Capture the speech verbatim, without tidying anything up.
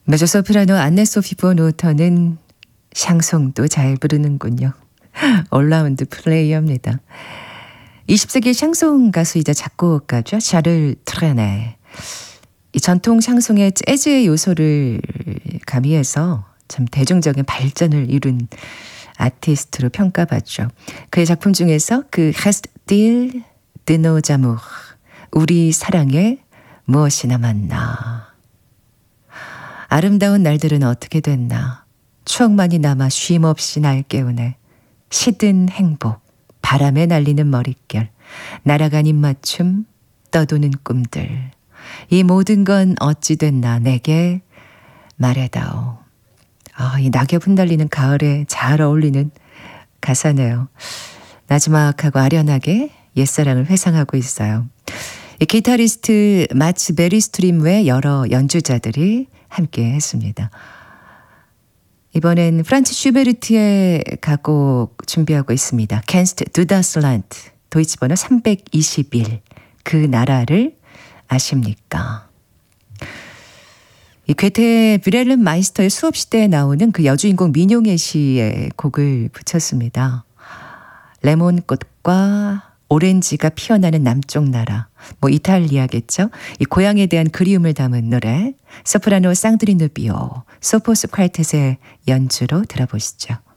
메조소프라노 안네 소피 보노터는 샹송도 잘 부르는군요. 올라운드 플레이어입니다. 이십 세기 샹송 가수이자 작곡가죠. 샤를 트레네. 이 전통 샹송의 재즈의 요소를 가미해서 참 대중적인 발전을 이룬 아티스트로 평가받죠. 그의 작품 중에서 그 Reste-t-il de nos amours, 우리 사랑에 무엇이 남았나. 아름다운 날들은 어떻게 됐나. 추억만이 남아 쉼없이 날 깨우네. 시든 행복, 바람에 날리는 머릿결, 날아간 입맞춤, 떠도는 꿈들. 이 모든 건 어찌 됐나 내게 말해다오. 아, 이 낙엽 흩날리는 가을에 잘 어울리는 가사네요. 나지막하고 아련하게 옛사랑을 회상하고 있어요. 이 기타리스트 마츠 베리스트림 외 여러 연주자들이 함께 했습니다. 이번엔 프란츠 슈베르트의 가곡 준비하고 있습니다. Kennst du das Land, 도이치 번호 삼백이십일. 그 나라를 아십니까? 이 괴테 뷰렐름 마이스터의 수업시대에 나오는 그 여주인공 민용의 시의 곡을 붙였습니다. 레몬꽃과 오렌지가 피어나는 남쪽 나라, 뭐 이탈리아겠죠. 이 고향에 대한 그리움을 담은 노래, 소프라노 쌍드리 누비오, 소포스 콰르텟의 연주로 들어보시죠.